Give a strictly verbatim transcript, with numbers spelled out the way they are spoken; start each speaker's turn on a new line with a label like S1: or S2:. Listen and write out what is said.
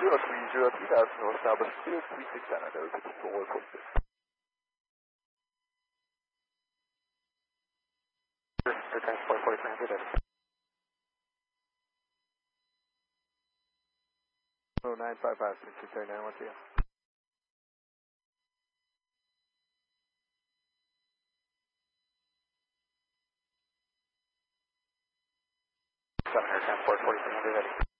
S1: zero three zero three thousand, North Southwest clear, three six nine, I know it's four four six. Transport forty-nine hundred. Oh, nine five five six six eight nine one two. seven hundred, transport forty-three hundred.